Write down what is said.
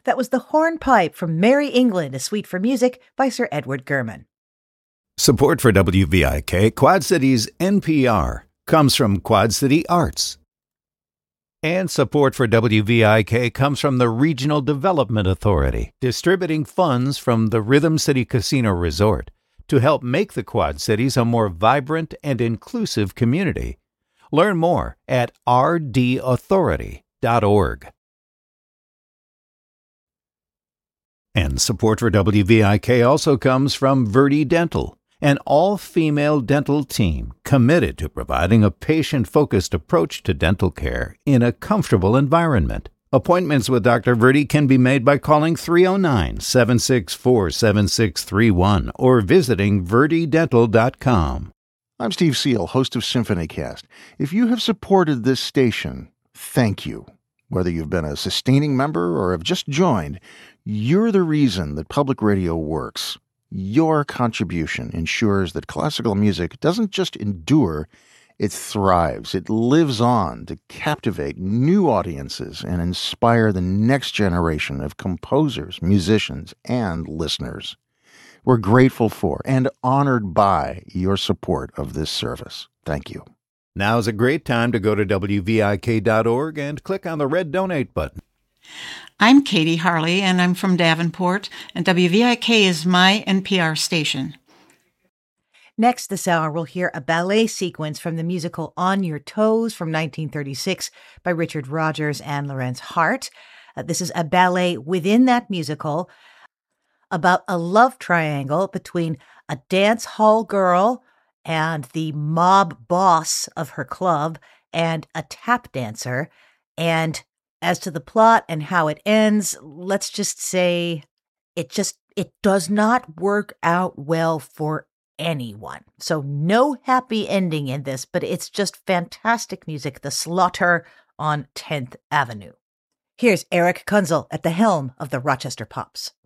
That was The Hornpipe from Merry England, a suite for music by Sir Edward Gurman. Support for WVIK Quad Cities NPR comes from Quad City Arts. And support for WVIK comes from the Regional Development Authority, distributing funds from the Rhythm City Casino Resort to help make the Quad Cities a more vibrant and inclusive community. Learn more at rdauthority.org. And support for WVIK also comes from Verdi Dental, an all-female dental team committed to providing a patient-focused approach to dental care in a comfortable environment. Appointments with Dr. Verdi can be made by calling 309-764-7631 or visiting verdidental.com. I'm Steve Seal, host of SymphonyCast. If you have supported this station, thank you. Whether you've been a sustaining member or have just joined, you're the reason that public radio works. Your contribution ensures that classical music doesn't just endure, it thrives. It lives on to captivate new audiences and inspire the next generation of composers, musicians, and listeners. We're grateful for and honored by your support of this service. Thank you. Now's a great time to go to WVIK.org and click on the red donate button. I'm Katie Harley, and I'm from Davenport, and WVIK is my NPR station. Next this hour, we'll hear a ballet sequence from the musical On Your Toes from 1936 by Richard Rodgers and Lorenz Hart. This is a ballet within that musical about a love triangle between a dance hall girl and the mob boss of her club and a tap dancer. And as to the plot and how it ends, let's just say it does not work out well for anyone. So no happy ending in this, but it's just fantastic music. The Slaughter on 10th Avenue. Here's Eric Kunzel at the helm of the Rochester Pops.